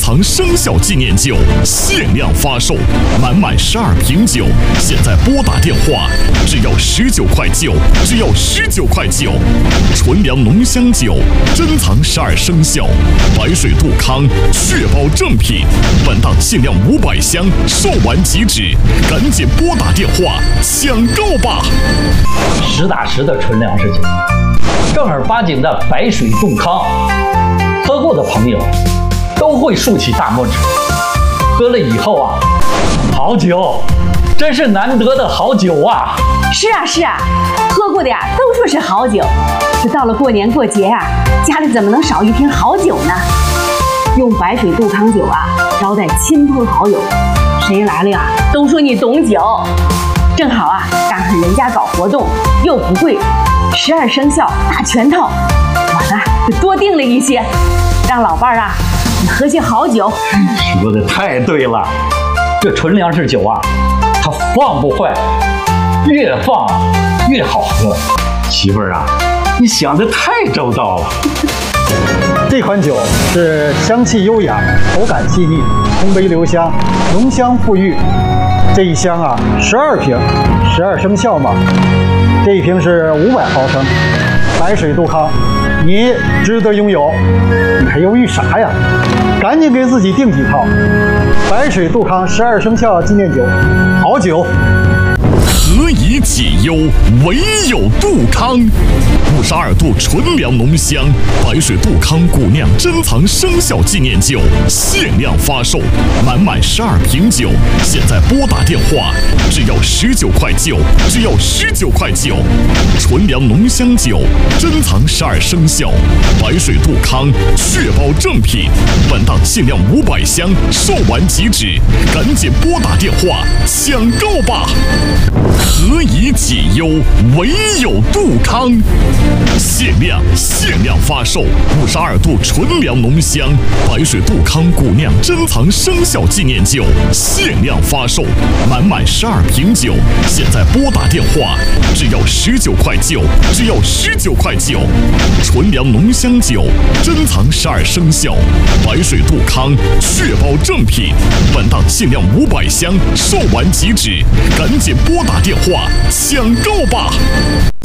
藏生肖纪念酒限量发售，满12瓶酒，现在拨打电话只要19块9，只要19块9。纯粮浓香酒，珍藏12生肖，白水杜康，确保正品。本档限量500箱，售完即止，赶紧拨打电话抢购吧！ 实打实的纯粮食酒，正儿八经的白水杜康，喝过的朋友都会竖起大拇指。喝了以后啊，好酒，真是难得的好酒啊！ 是啊，喝过的呀都说是好酒。这到了过年过节呀，家里怎么能少一瓶好酒呢？用白水杜康酒啊，招待亲朋好友，谁来了呀都说你懂酒。正好啊，赶上人家搞活动，又不贵，12生肖大全套，我呢就多订了一些，让老伴儿啊你喝些好酒。 说的太对了，这纯粮食酒啊，它放不坏，越放越好喝。媳妇儿啊，你想的太周到了。 这款酒是香气优雅，口感细腻，通杯留香，浓香馥郁。这一箱啊，12瓶，12生肖嘛。这一瓶是500毫升，白水杜康，你值得拥有。你还犹豫啥呀？赶紧给自己订几套。白水杜康12生肖纪念酒，好酒。 何以解忧，唯有杜康。52度纯粮浓香，白水杜康古酿珍藏生肖纪念酒限量发售，满12瓶酒，现在拨打电话只要19块9，只要19块9。纯粮浓香酒，珍藏12生肖，白水杜康，确保正品。本档限量500箱，售完即止，赶紧拨打电话抢购吧！何以解忧，唯有杜康。限量发售，52度纯粮浓香，白水杜康古酿珍藏生肖纪念酒限量发售，满12瓶酒，现在拨打电话只要19块9，只要19块9。纯粮浓香酒，珍藏12生肖，白水杜康，确保正品。本档限量500箱，售完即止，赶紧拨打电话抢购吧！